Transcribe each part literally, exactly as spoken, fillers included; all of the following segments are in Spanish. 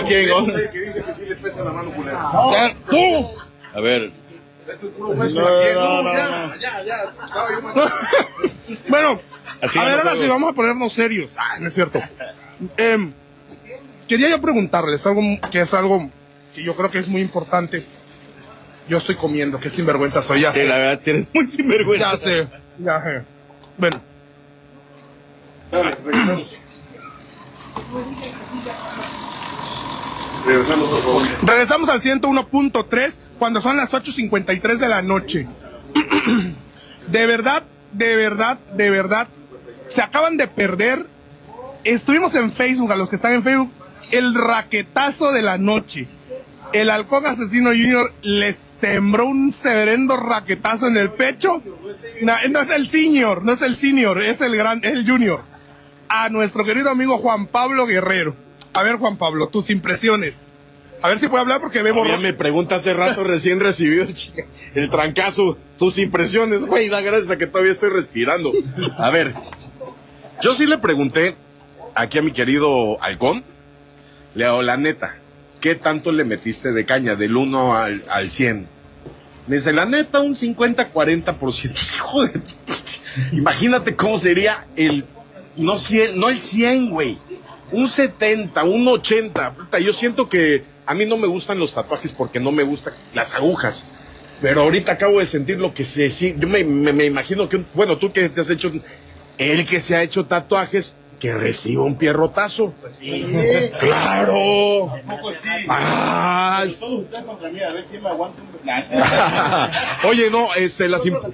quién. ¿No? Que dice que sí le pesa la mano culera. ¡Tú! A ver. No, no, no, no. Ya, ya, ya. Bueno, Así a ver, no ahora puedo. sí, vamos a ponernos serios. Ah, no es cierto. Eh, quería yo preguntarles algo que es algo que yo creo que es muy importante. Yo estoy comiendo, qué sinvergüenza soy, ya Sí, sé. la verdad, sí eres muy sinvergüenza. Ya sé, ya sé. Bueno. Dale, regresamos. Regresamos, por favor. Regresamos al ciento uno punto tres cuando son las ocho cincuenta y tres de la noche. De verdad, de verdad, de verdad, se acaban de perder. Estuvimos en Facebook, a los que están en Facebook, el raquetazo de la noche. El Halcón Asesino Junior les sembró un severendo raquetazo en el pecho. No, no es el senior, no es el senior, es el gran, es el junior. A nuestro querido amigo Juan Pablo Guerrero. A ver, Juan Pablo, tus impresiones. A ver si puedo hablar porque veo Ya me pregunta hace rato recién recibido el, chica- el trancazo, tus impresiones, güey, da gracias a que todavía estoy respirando. A ver, yo sí le pregunté aquí a mi querido Halcón, le hago la neta, ¿qué tanto le metiste de caña del uno al, al cien? Me dice, la neta, un cincuenta cuarenta por ciento. Hijo de... Imagínate cómo sería el... No, cien, no el cien, güey. Un setenta, un ochenta. Puta, yo siento que a mí no me gustan los tatuajes porque no me gustan las agujas. Pero ahorita acabo de sentir lo que se... Sí, yo me, me, me imagino que... Bueno, tú que te has hecho... El que se ha hecho tatuajes, que reciba un pierrotazo. Sí. ¡Claro! Ah, es- Todos ustedes contra mí, a ver quién me aguanta un... Oye, no, este, las... im-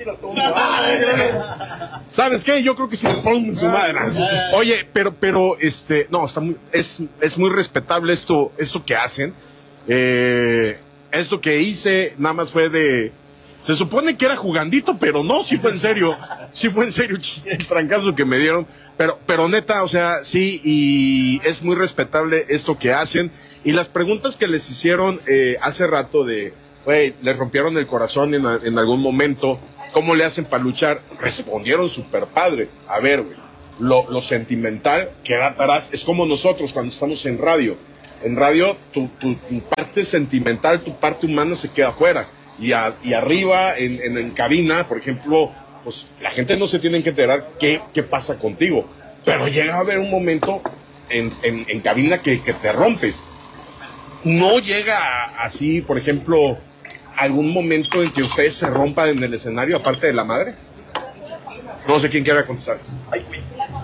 ¿Sabes qué? Yo creo que si le pongo en su madre. Oye, pero, pero, este, no, está muy, es, es muy respetable esto, esto que hacen. Eh, esto que hice, nada más fue de, se supone que era jugandito, pero no, sí fue en serio, sí fue en serio el trancazo que me dieron. Pero, pero neta, o sea, sí, y es muy respetable esto que hacen. Y las preguntas que les hicieron eh, hace rato de, güey, les rompieron el corazón en, en algún momento, ¿cómo le hacen para luchar? Respondieron súper padre. A ver, güey, lo, lo sentimental queda atrás. Es como nosotros cuando estamos en radio. En radio, tu, tu, tu parte sentimental, tu parte humana se queda afuera. Y, a, y arriba, en, en, en cabina, por ejemplo, pues la gente no se tiene que enterar qué, qué pasa contigo. Pero llega a haber un momento en, en, en cabina que, que te rompes. No llega así, por ejemplo, algún momento en que ustedes se rompan en el escenario, aparte de la madre. No sé quién quiera contestar. Ay, güey.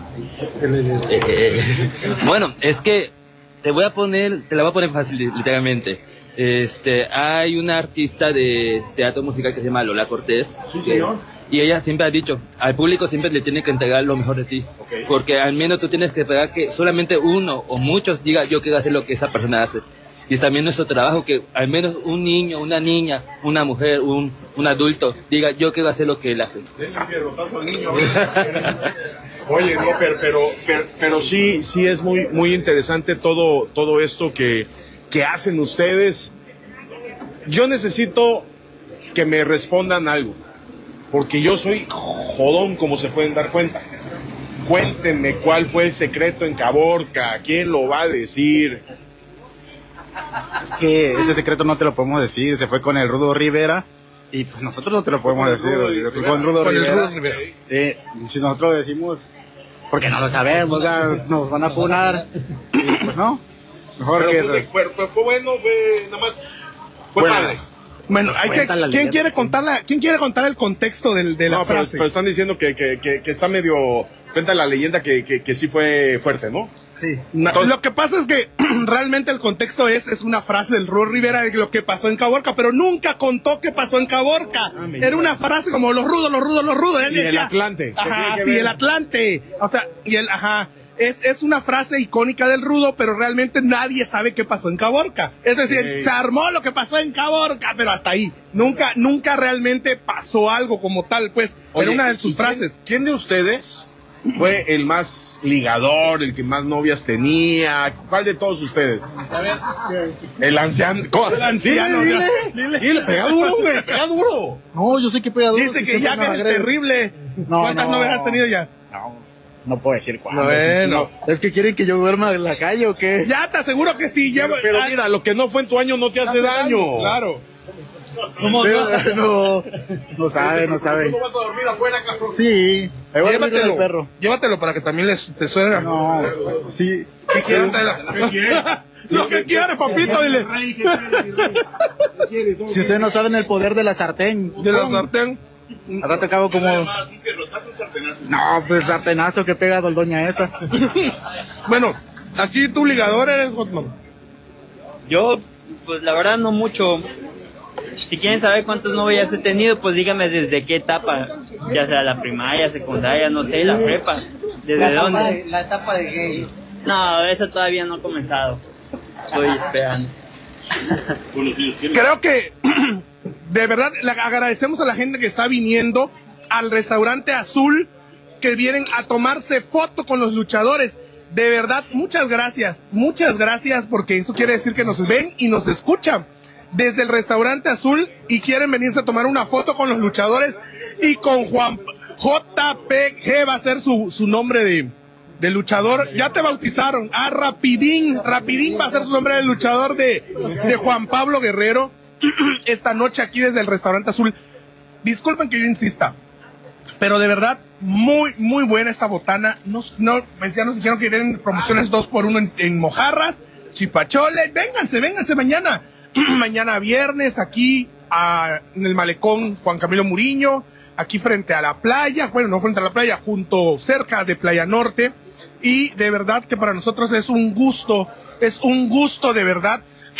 Eh, eh, bueno, es que te voy a poner, te la voy a poner fácil, literalmente. Este, hay una artista de teatro musical que se llama Lola Cortés. Sí, que- señor. Y ella siempre ha dicho, al público siempre le tiene que entregar lo mejor de ti. Ok. Porque al menos tú tienes que esperar que solamente uno o muchos diga yo quiero hacer lo que esa persona hace. Y también nuestro trabajo que al menos un niño, una niña, una mujer, un, un adulto diga yo quiero hacer lo que él hace. Denle un pierrotazo al niño. Oye, no, pero, pero, pero, pero sí, sí es muy, muy interesante todo, todo esto que, que hacen ustedes. Yo necesito que me respondan algo, porque yo soy jodón, como se pueden dar cuenta. Cuéntenme cuál fue el secreto en Caborca, quién lo va a decir. Es que ese secreto no te lo podemos decir, se fue con el Rudo Rivera y pues nosotros no te lo podemos Con el decir, Rudo oye, Rivera. con Rudo Con el Rivera. Rudo Rivera. Eh, si nosotros decimos, porque no lo sabemos, ya nos van a funar, y pues no, mejor Pero, que... fue, fue, fue, fue bueno, fue nada más. Fue Bueno. padre. Bueno, hay que, cuentan la ¿quién leyenda, quiere sí. contar la, quién quiere contar el contexto del, de la No, pero, frase? pero están diciendo que, que, que, que está medio. Cuenta la leyenda que, que, que sí fue fuerte, ¿no? Sí. Na- Entonces- lo que pasa es que realmente el contexto es, es una frase del Rudo Rivera de lo que pasó en Caborca, pero nunca contó qué pasó en Caborca. Ah, me Era una frase como los rudos, los rudos, los rudos. Él Y el decía, Atlante, ¿qué Ajá, tiene que sí, ver? el Atlante. O sea, y el, ajá. Es, es una frase icónica del Rudo, pero realmente nadie sabe qué pasó en Caborca. Es decir, Sí. se armó lo que pasó en Caborca, pero hasta ahí. Nunca, nunca realmente pasó algo como tal, pues. Oye, era una de ¿y sus quién- frases. ¿Quién de ustedes fue el más ligador, el que más novias tenía? ¿Cuál de todos ustedes? El anciano. ¿Cómo? El anciano, Dile, ya. dile, dile, pega duro, güey, pega duro. No, yo sé que pega duro. Dice si que siempre ya nos que eres agreden. terrible. No, ¿Cuántas no. novias has tenido ya? No, no puedo decir cuándo. Bueno. No, ¿es que quieren que yo duerma en la calle o qué? Ya te aseguro que sí. Ya, Pero mira, lo que no fue en tu año no te hace daño. Claro. ¿Cómo Pero, no, no sabe, no sabe. ¿Cómo vas a dormir afuera, cabrón? Sí, ahí voy a dormir con el Llévatelo. perro. Llévatelo para que también les, te suene. No, sí. ¿Qué quieres? Lo que quieres, papito, dile. Si ustedes no saben el poder de la sartén. De la sartén. Al rato acabo como... No, pues sartenazo que pega doña esa. Bueno, aquí tu ligador eres Hotman. Yo, pues la verdad no mucho. Si quieren saber cuántas novias he tenido, pues dígame desde qué etapa. Ya sea la primaria, secundaria, no sé, la prepa. ¿Desde la dónde? Etapa de, la etapa de gay. No, esa todavía no ha comenzado. Estoy esperando. Creo que de verdad le agradecemos a la gente que está viniendo al restaurante Azul, que vienen a tomarse foto con los luchadores. De verdad, muchas gracias, muchas gracias, porque eso quiere decir que nos ven y nos escuchan desde el restaurante Azul y quieren venirse a tomar una foto con los luchadores y con Juan J P G va a ser su, su nombre de, de luchador. Ya te bautizaron. Ah, Rapidín, Rapidín va a ser su nombre de luchador de, de Juan Pablo Guerrero esta noche aquí desde el restaurante Azul. Disculpen que yo insista, pero de verdad, muy, muy buena esta botana. No, no, pues ya nos dijeron que tienen promociones dos por uno en, en mojarras, chipachole. Vénganse, vénganse mañana. Mañana viernes, aquí a, en el malecón Juan Camilo Muriño, aquí frente a la playa, bueno, no frente a la playa, junto, cerca de Playa Norte. Y de verdad que para nosotros es un gusto, es un gusto de verdad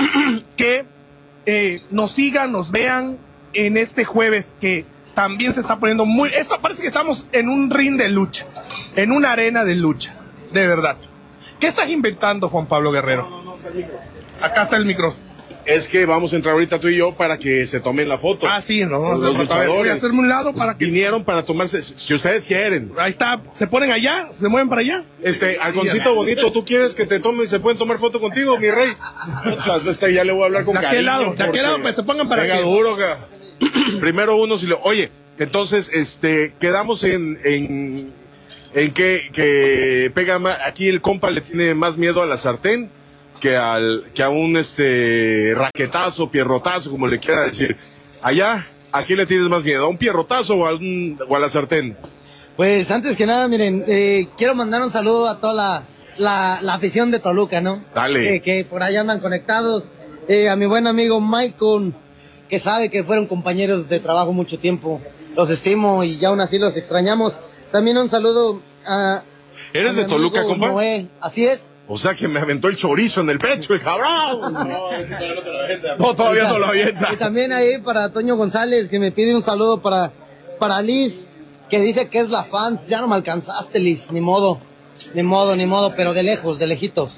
que eh, nos sigan, nos vean en este jueves que también se está poniendo muy... Esto parece que estamos en un ring de lucha, en una arena de lucha, de verdad. ¿Qué estás inventando, Juan Pablo Guerrero? No, no, no, está el micro. Acá está el micro. Es que vamos a entrar ahorita tú y yo para que se tomen la foto. Ah, sí, no, Los no, no, luchadores. voy a hacerme un lado para que... Vinieron para tomarse, si ustedes quieren. Ahí está, se ponen allá, se mueven para allá. Este, Algoncito bonito, ¿tú quieres que te tomen, se pueden tomar foto contigo, mi rey? Este, ya le voy a hablar con ¿De cariño. aquel lado? ¿De aquel porque lado? Pues se pongan para pega que... duro, ga. Primero uno, si le... Oye, entonces, este, quedamos en... en en que, que pega más, aquí el compa le tiene más miedo a la sartén que al que a un este raquetazo, pierrotazo, como le quiera decir. Allá, ¿a quién le tienes más miedo? ¿A un pierrotazo o a, un, o a la sartén? Pues antes que nada, miren, eh, quiero mandar un saludo a toda la, la, la afición de Toluca, ¿no? Dale. Eh, que por ahí andan conectados. Eh, a mi buen amigo Michael, que sabe que fueron compañeros de trabajo mucho tiempo. Los estimo y ya aún así los extrañamos. También un saludo a... ¿Eres a de mi Toluca, amigo compa? Noé. Así es. O sea que me aventó el chorizo en el pecho, el cabrón. No, todavía no lo avienta. Y también ahí para Toño González, que me pide un saludo para, para Liz, que dice que es la fans. Ya no me alcanzaste, Liz, ni modo, ni modo, ni modo, pero de lejos, de lejitos.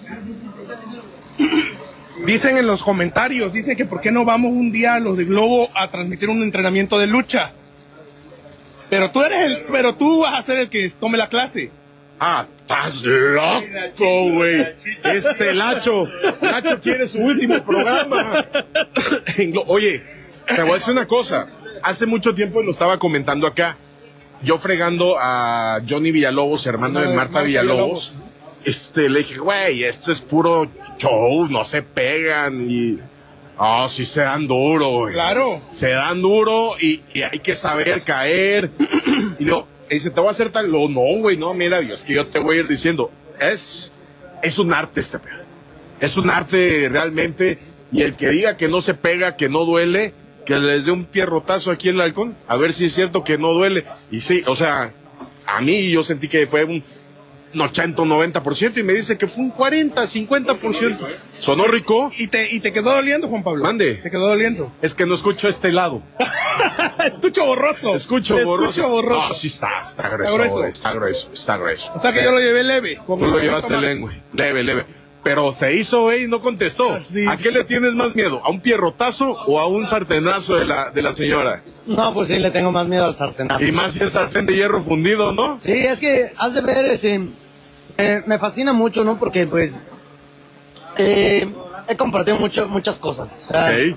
Dicen en los comentarios, dicen que por qué no vamos un día a los de Globo a transmitir un entrenamiento de lucha. Pero tú eres el, pero tú vas a ser el que tome la clase. Ah, estás loco, güey. Este Lacho, Lacho quiere su último programa. Oye, te voy a decir una cosa. Hace mucho tiempo lo estaba comentando acá. Yo fregando a Johnny Villalobos, hermano de Marta Villalobos. Este, le dije, güey, esto es puro show, no se pegan y... Ah, sí se dan duro, güey. Claro. Se dan duro y, y hay que saber caer. Y luego, y dice, te voy a hacer tal... Lo, no, güey, no, mira, Dios, que yo te voy a ir diciendo. Es, es un arte este pedo. Es un arte realmente. Y el que diga que no se pega, que no duele, que les dé un pierrotazo aquí en el halcón, a ver si es cierto que no duele. Y sí, o sea, a mí yo sentí que fue un... ochenta o noventa por ciento y me dice que fue un cuarenta, cincuenta por ciento. Sonó rico. ¿Y te, y te quedó doliendo, Juan Pablo? Mande. ¿Te quedó doliendo? Es que no escucho este lado. Escucho borroso. Escucho borroso. Escucho borroso. No, sí está, está grueso. Está grueso. Está grueso, está grueso. O sea que yo lo llevé leve. Tú lo llevaste leve, güey. Leve, leve. Pero se hizo, güey, y no contestó. Sí. ¿A qué le tienes más miedo? ¿A un pierrotazo o a un sartenazo de la, de la señora? No, pues sí, le tengo más miedo al sartenazo. Y más si es sartén de hierro fundido, ¿no? Sí, es que has de ver, ese, eh, me fascina mucho, ¿no? Porque, pues, eh, he compartido mucho, muchas cosas. O sea, Ok.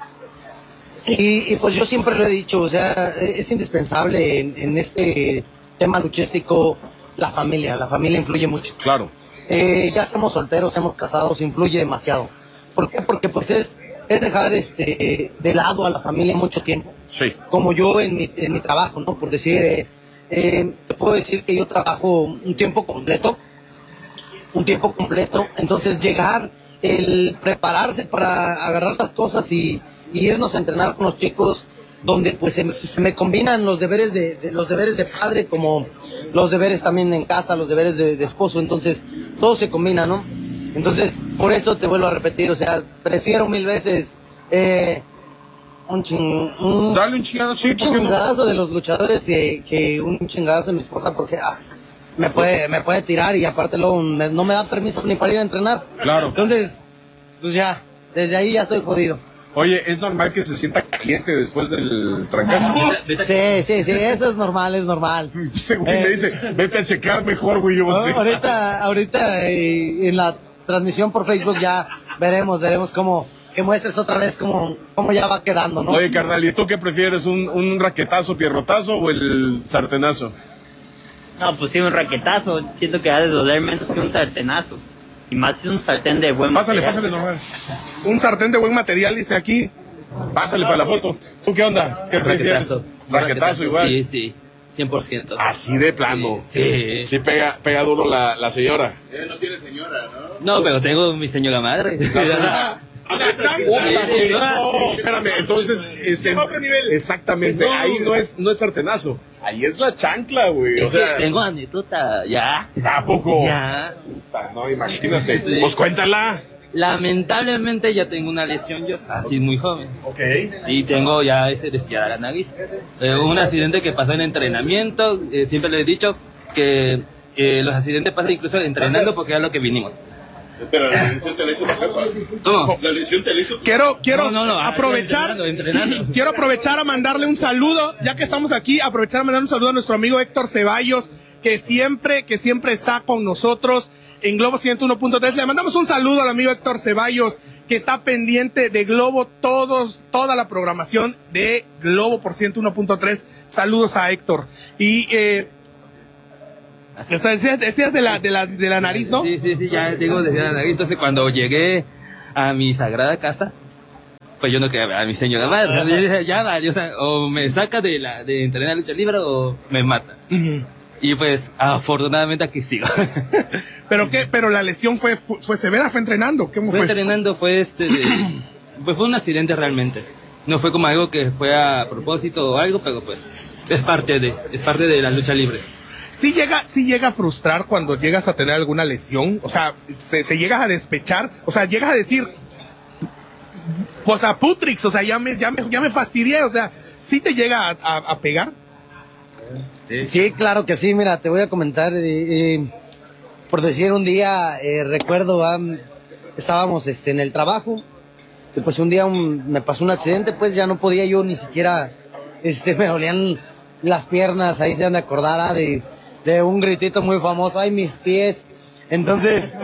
y, y pues yo siempre lo he dicho, o sea, es indispensable en, en este tema luchístico la familia, la familia influye mucho. Claro. Eh, ya somos solteros, somos casados, influye demasiado. ¿Por qué? Porque pues es, es dejar este de lado a la familia mucho tiempo. Sí. Como yo en mi, en mi trabajo, ¿no? Por decir, eh, eh, te puedo decir que yo trabajo un tiempo completo, un tiempo completo, entonces llegar, el prepararse para agarrar las cosas y, y irnos a entrenar con los chicos, donde pues se, se me combinan los deberes de, de los deberes de padre como los deberes también en casa, los deberes de, de esposo, entonces todo se combina, ¿no? Entonces, por eso te vuelvo a repetir, o sea, prefiero mil veces eh, un, ching, un, Dale un chingado, sí, un chingadazo de los luchadores que, que un chingadazo de mi esposa, porque ah, me puede me puede tirar y aparte luego me, no me da permiso ni para ir a entrenar. Claro. Entonces, pues ya, desde ahí ya estoy jodido. Oye, ¿es normal que se sienta caliente después del trancazo? Sí, sí, sí, eso es normal, es normal. Ese güey me dice, vete a checar mejor, güey. Yo No, ahorita, ahorita eh, en la transmisión por Facebook ya veremos, veremos cómo, que muestres otra vez cómo, cómo ya va quedando, ¿no? Oye, carnal, ¿y tú qué prefieres? ¿Un, un raquetazo, pierrotazo o el sartenazo? No, pues sí, un raquetazo. Siento que ha de doler menos que un sartenazo. Y más si es un sartén de buen Pásale, material. pásale, normal. Un sartén de buen material, dice aquí. Pásale para la foto. ¿Tú qué onda? ¿Qué prefieres? Raquetazo. Raquetazo igual. Sí, sí, cien por ciento. Así de plano. Sí. Sí pega, pega duro la, la señora. No, pero tengo mi señora madre. No, espérame, entonces este, otro nivel. exactamente, ahí no es, no es sartenazo, ahí es la chancla, güey. O Es que sea, tengo anécdota, ya. tampoco. Ya. No, imagínate. Pues cuéntala. Lamentablemente ya tengo una lesión yo, así muy joven. Ok. Y tengo ya ese despiada la nariz. Eh, un accidente que pasó en entrenamiento, eh, siempre le he dicho que eh, los accidentes pasan incluso entrenando porque es a lo que vinimos. Pero la lesión te la hizo la jefa. ¿Cómo? La lesión te la hizo. Quiero, quiero No, no, no, aprovechar, entrenando, entrenando. quiero aprovechar a mandarle un saludo, ya que estamos aquí, aprovechar a mandar un saludo a nuestro amigo Héctor Ceballos, que siempre, que siempre está con nosotros en Globo ciento uno punto tres. Le mandamos un saludo al amigo Héctor Ceballos, que está pendiente de Globo todos, toda la programación de Globo por ciento uno punto tres. Saludos a Héctor. Y, eh, decías, decías de la, de la, de la nariz, ¿no? Sí, sí, sí, ya tengo desde la nariz. Entonces cuando llegué a mi sagrada casa, pues yo no quería ver a mi señora madre. Yo dije, ya vale, o, sea, o me saca de la de entrenar lucha libre o me mata. Ujú. Y pues afortunadamente aquí sigo. Pero qué, pero la lesión fue, fue, fue severa, fue entrenando. ¿Cómo Fue fue? entrenando, fue este, de- pues fue un accidente realmente. No fue como algo que fue a propósito o algo, pero pues es parte de, es parte de la lucha libre. Sí llega, sí llega a frustrar cuando llegas a tener alguna lesión, o sea, se, te llegas a despechar, o sea, llegas a decir, pues a Putrix, o sea, ya me, ya me, ya me fastidié, o sea, sí te llega a, a, a pegar. Sí, claro que sí, mira, te voy a comentar, eh, eh, por decir un día, eh, recuerdo, ah, estábamos este, en el trabajo, y pues un día un- me pasó un accidente, pues ya no podía yo ni siquiera, este, me dolían las piernas, ahí se han de acordar, ah, de, de un gritito muy famoso, ay, mis pies, entonces,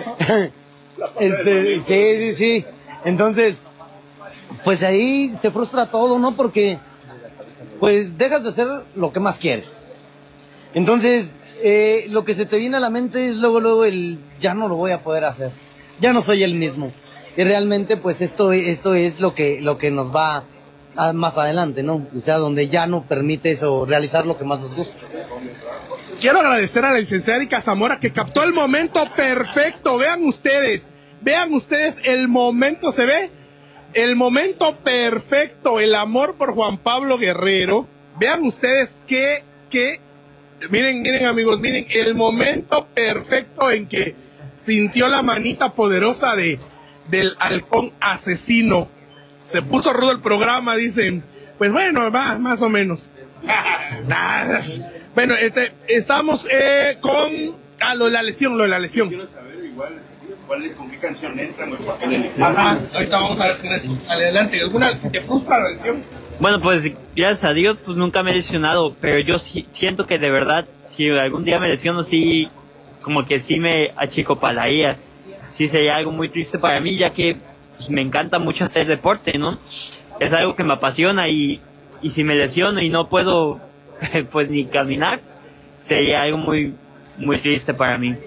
este, sí, sí, sí, entonces, pues ahí se frustra todo, ¿no? Porque, pues dejas de hacer lo que más quieres. Entonces, eh, lo que se te viene a la mente es luego, luego el, ya no lo voy a poder hacer, ya no soy el mismo. Y realmente, pues esto, esto es lo que, lo que nos va a- más adelante, ¿no? O sea, donde ya no permite eso, realizar lo que más nos gusta. Quiero agradecer a la licenciada Erika Zamora que captó el momento perfecto. Vean ustedes, vean ustedes el momento, ¿se ve? El momento perfecto, el amor por Juan Pablo Guerrero. Vean ustedes que, que, miren, miren amigos, miren, el momento perfecto en que sintió la manita poderosa de, del halcón asesino. Se puso rudo el programa, dicen. Pues bueno, va, más o menos. Nada. Bueno, este, estamos eh, con ah, lo de la lesión, lo de la lesión. Quiero saber igual, cuál es, con qué canción entran, güey, para que le eligieran. Ajá, ahorita vamos a ver con eso. Adelante, ¿alguna si te frustra la lesión? Bueno, pues gracias a Dios, pues nunca me he lesionado, pero yo sí, siento que de verdad, si algún día me lesiono, sí, como que sí me achicopalaría. Sí sería algo muy triste para mí, ya que pues, me encanta mucho hacer deporte, ¿no? Es algo que me apasiona y, y si me lesiono y no puedo, pues ni caminar, sería algo muy, muy triste para mí.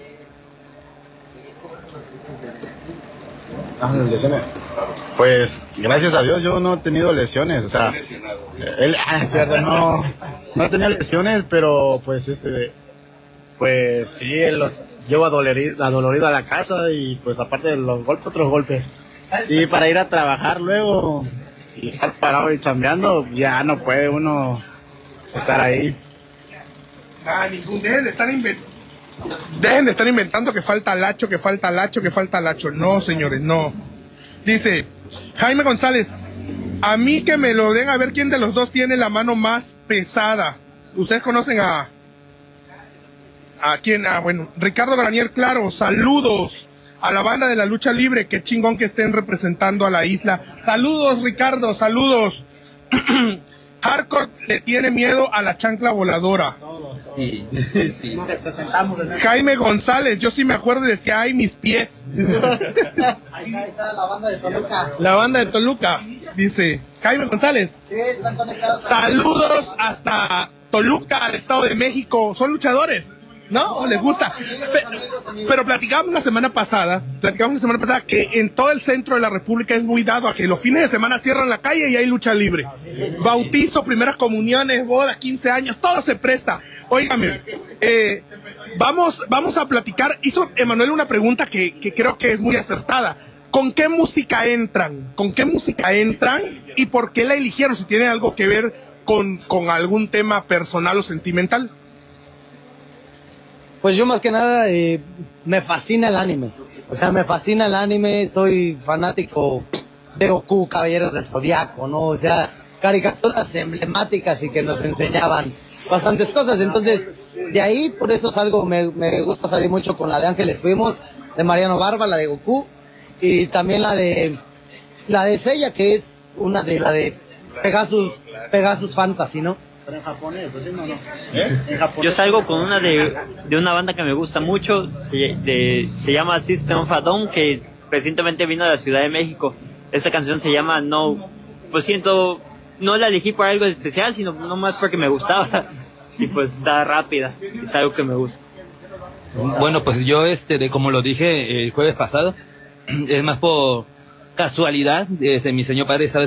Ah, lesiones. Pues gracias a Dios yo no he tenido lesiones, o sea, él, ah, es cierto, no, no he tenido lesiones, pero pues este, pues sí, los llevo adolorido, adolorido a la casa y pues aparte de los golpes, otros golpes. Y para ir a trabajar luego y estar parado y chambeando, ya no puede uno estar ahí. Ah, ningún, dejen de estar inventando. Dejen de estar inventando que falta lacho, que falta lacho, que falta lacho. No, señores, no. Dice Jaime González, a mí que me lo den a ver quién de los dos tiene la mano más pesada. ¿Ustedes conocen a... a quién? Ah, bueno, Ricardo Granier, claro, saludos a la banda de la lucha libre, qué chingón que estén representando a la isla. Saludos, Ricardo, saludos. Hardcore le tiene miedo a la chancla voladora. Sí, sí. Nos representamos en Jaime González, yo sí me acuerdo y decía, ay, mis pies. Ahí está la banda de Toluca. La banda de Toluca, dice Jaime González. Sí, están conectados. Saludos hasta Toluca, al Estado de México. ¿Son luchadores? ¿No? ¿O les gusta? Pe- Pero platicamos la semana pasada, platicamos la semana pasada que en todo el centro de la República es muy dado a que los fines de semana cierran la calle y hay lucha libre. Bautizo, primeras comuniones, bodas, quince años, todo se presta. Óigame, eh, vamos, vamos a platicar. Hizo Emanuel una pregunta que, que creo que es muy acertada. ¿Con qué música entran? ¿Con qué música entran? ¿Y por qué la eligieron? Si tiene algo que ver con, con algún tema personal o sentimental. Pues yo más que nada eh, me fascina el anime. O sea, me fascina el anime, soy fanático de Goku, Caballeros del Zodiaco, ¿no? O sea, caricaturas emblemáticas y que nos enseñaban bastantes cosas. Entonces, de ahí, por eso salgo, me, me gusta salir mucho con la de Ángeles Fuimos, de Mariano Barba, la de Goku, y también la de la de Seiya, que es una de la de Pegasus, Pegasus Fantasy, ¿no? Pero en japonés, ¿sí? No, no. ¿Eh? En japonés. Yo salgo con una de, de una banda que me gusta mucho, se, de, se llama System of a Down, que recientemente vino a la Ciudad de México. Esta canción se llama No, pues siento, no la elegí por algo especial, sino nomás porque me gustaba. Y pues está rápida, es algo que me gusta. Bueno, pues yo, este, de, como lo dije el jueves pasado, es más por casualidad, este, mi señor padre estaba